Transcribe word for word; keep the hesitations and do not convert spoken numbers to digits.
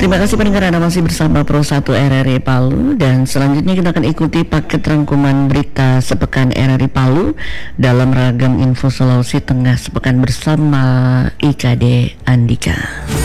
Terima kasih pendengar, Anda masih bersama Pro satu R R I Palu, dan selanjutnya kita akan ikuti paket rangkuman berita sepekan R R I Palu dalam ragam info Sulawesi Tengah sepekan bersama I K D Andika.